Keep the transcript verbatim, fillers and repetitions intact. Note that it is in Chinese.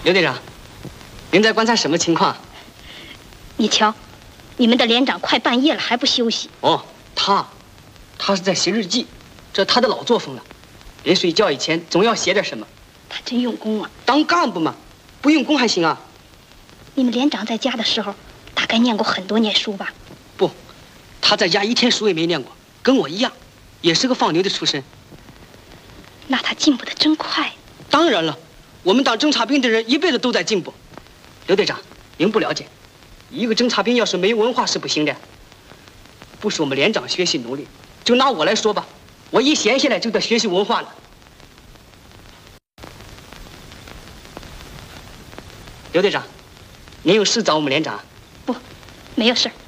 刘队长，您在观察什么情况？ 你瞧，你们的连长快半夜了还不休息。 哦，他，他是在写日记，这他的老作风了。临睡觉以前总要写点什么。 他真用功啊！ 当干部嘛，不用功还行啊。 你们连长在家的时候，大概念过很多年书吧？ 不，他在家一天书也没念过，跟我一样，也是个放牛的出身。 那他进步的真快。 当然了，我们当侦察兵的人一辈子都在进步。刘队长，您不了解，一个侦察兵要是没文化是不行的。不是我们连长学习努力，就拿我来说吧，我一闲下来就得学习文化了。刘队长，您有事找我们连长？ 不，没有事。